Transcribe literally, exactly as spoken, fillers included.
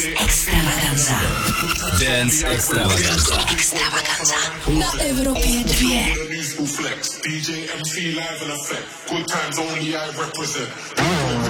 Extravaganza. Dance Extravaganza. Extravaganza. Na Evropě dvě. D J M C live in effect. Good times only I represent.